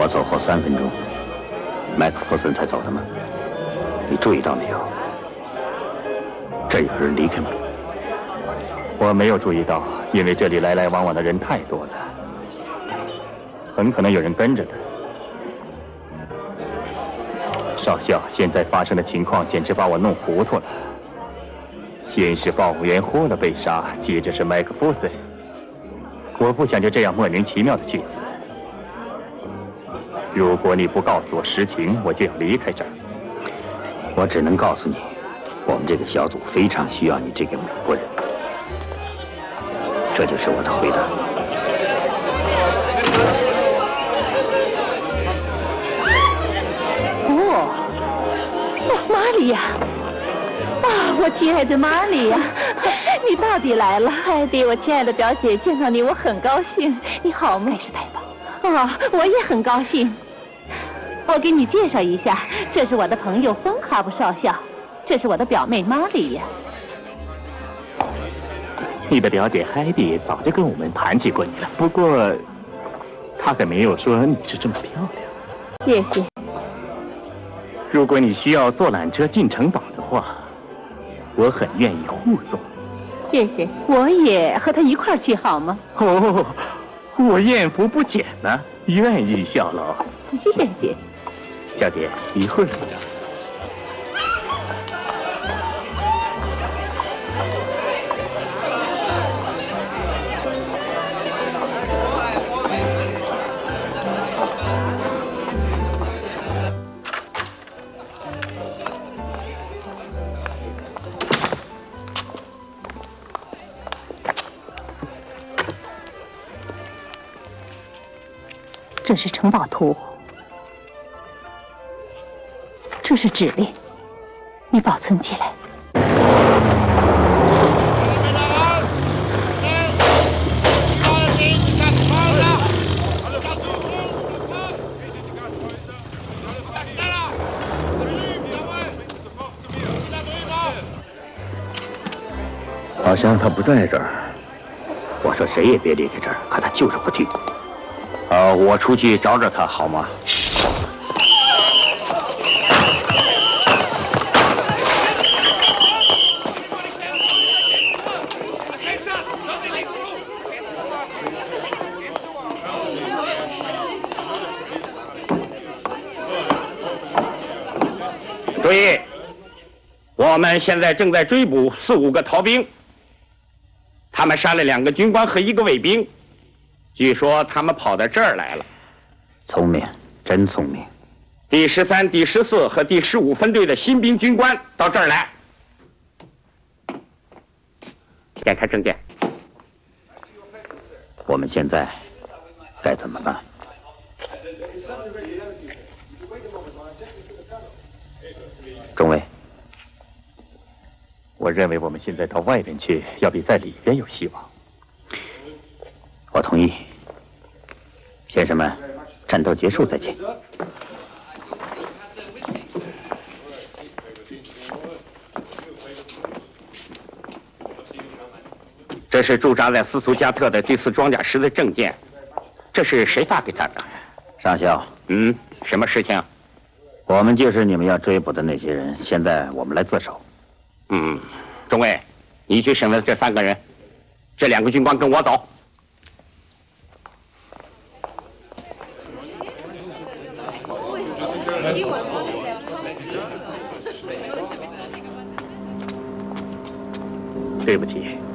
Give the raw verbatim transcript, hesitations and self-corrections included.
我走后三分钟，麦克弗森才走的吗？你注意到没有？这有人离开吗？ 我没有注意到，因为这里来来往往的人太多了，很可能有人跟着他。少校，现在发生的情况简直把我弄糊涂了。先是报务员霍勒被杀，接着是麦克弗森。我不想就这样莫名其妙的去死。如果你不告诉我实情，我就要离开这儿。 我只能告诉你，我们这个小组非常需要你这个美国人。这就是我的回答。 哦，哦，玛利亚，啊，我亲爱的玛利亚，你到底来了！海蒂，我亲爱的表姐，见到你我很高兴。你好吗？盖世太保。哦，我也很高兴。我给你介绍一下，这是我的朋友芬哈布少校，这是我的表妹玛利亚。 你的表姐海蒂早就跟我们谈起过你了，不过她可没有说你是这么漂亮。 谢谢。 如果你需要坐缆车进城堡的话，我很愿意护送。 谢谢，我也和他一块儿去好吗？ 哦，我艳福不减呢，愿意效劳。 谢谢， 小姐，一会儿。 这是城堡图，这是指令，你保存起来。 好像他不在这儿。我说谁也别离开这儿，可他就是不去。呃，我出去找找他好吗？注意，我们现在正在追捕四五个逃兵，他们杀了两个军官和一个卫兵。据说他们跑到这儿来了。聪明，真聪明。第十三、第十四和第十五分队的新兵军官到这儿来。点开证件。我们现在该怎么办？中尉， 我认为我们现在到外边去，要比在里边有希望。 我同意。先生们，战斗结束再见。这是驻扎在斯图加特的第四装甲师的证件，这是谁发给他的？上校。嗯，什么事情？我们就是你们要追捕的那些人，现在我们来自首。嗯，中尉，你去审问这三个人，这两个军官跟我走。 对不起，